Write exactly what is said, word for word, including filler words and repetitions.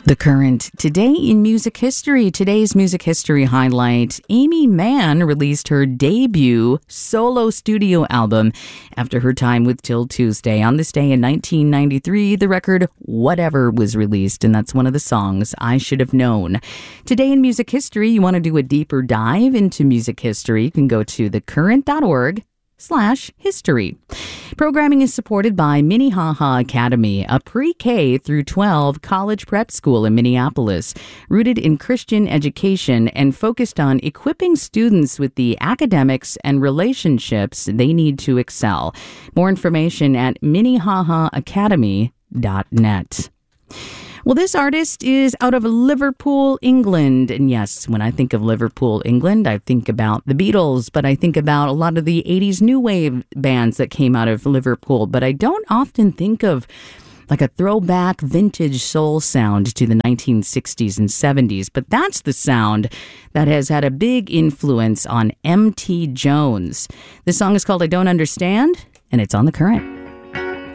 The Current. Today in music history, today's music history highlight, Aimee Mann released her debut solo studio album after her time with Till Tuesday. On this day in nineteen ninety-three, the record Whatever was released, and that's one of the songs I Should Have Known. Today in music history, you want to do a deeper dive into music history, you can go to thecurrent.org slash history. Programming is supported by Minnehaha Academy, a pre-K through twelve college prep school in Minneapolis, rooted in Christian education and focused on equipping students with the academics and relationships they need to excel. More information at minnehaha academy dot net. Well, this artist is out of Liverpool, England. And yes, when I think of Liverpool, England, I think about the Beatles, but I think about a lot of the eighties new wave bands that came out of Liverpool. But I don't often think of like a throwback vintage soul sound to the nineteen sixties and seventies. But that's the sound that has had a big influence on M T Jones. This song is called I Don't Understand, and it's on The Current.